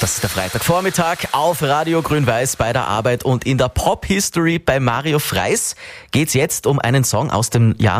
Das ist der Freitagvormittag auf Radio Grün-Weiß bei der Arbeit und in der Pop-History bei Mario Freis geht's jetzt um einen Song aus dem Jahr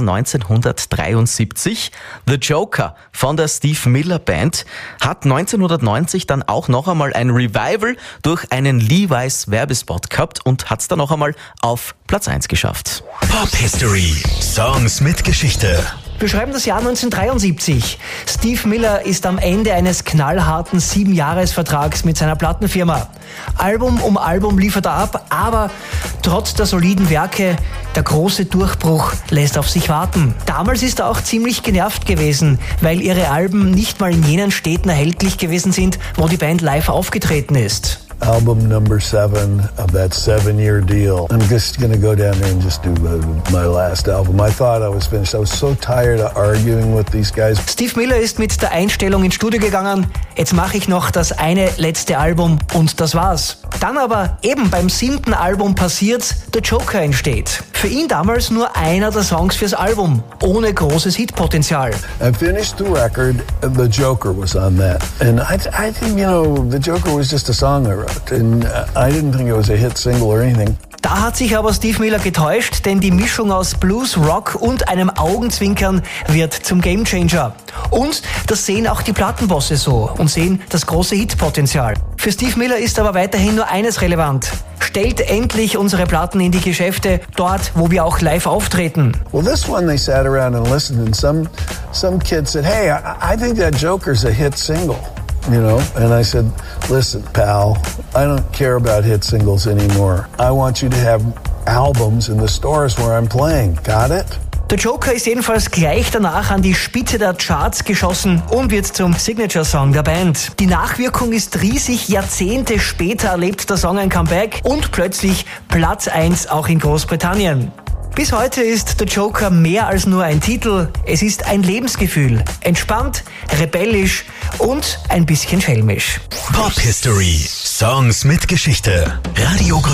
1973. The Joker von der Steve Miller Band hat 1990 dann auch noch einmal ein Revival durch einen Levi's Werbespot gehabt und hat's dann noch einmal auf Platz 1 geschafft. Pop-History. Songs mit Geschichte. Wir schreiben das Jahr 1973. Steve Miller ist am Ende eines knallharten 7-Jahres-Vertrags mit seiner Plattenfirma. Album um Album liefert er ab, aber trotz der soliden Werke, der große Durchbruch lässt auf sich warten. Damals ist er auch ziemlich genervt gewesen, weil ihre Alben nicht mal in jenen Städten erhältlich gewesen sind, wo die Band live aufgetreten ist. Album number 7 of that 7-year deal. I'm just going to go down there and just do my last album. I thought I was finished. I was so tired of arguing with these guys. Steve Miller ist mit der Einstellung ins Studio gegangen. Jetzt mache ich noch das eine letzte Album und das war's. Dann aber eben beim 7. Album passiert, The Joker entsteht. Für ihn damals nur einer der Songs fürs Album, ohne großes Hitpotenzial. I finished the record. The Joker was on that. And I think, The Joker was just a song I wrote. And I didn't think it was a hit single or anything. Da hat sich aber Steve Miller getäuscht, denn die Mischung aus Blues, Rock und einem Augenzwinkern wird zum Gamechanger. Und das sehen auch die Plattenbosse so und sehen das große Hitpotenzial. Für Steve Miller ist aber weiterhin nur eines relevant. Stellt endlich unsere Platten in die Geschäfte, dort, wo wir auch live auftreten. Well, this one they sat around and listened, and some kid said, "Hey, I think that Joker's a hit single." And I said, "Listen, pal, I don't care about hit singles anymore. I want you to have albums in the stores where I'm playing. Got it?" Der Joker ist jedenfalls gleich danach an die Spitze der Charts geschossen und wird zum Signature-Song der Band. Die Nachwirkung ist riesig. Jahrzehnte später erlebt der Song ein Comeback und plötzlich Platz 1 auch in Großbritannien. Bis heute ist The Joker mehr als nur ein Titel. Es ist ein Lebensgefühl. Entspannt, rebellisch und ein bisschen schelmisch. Pop-History. Songs mit Geschichte. Radio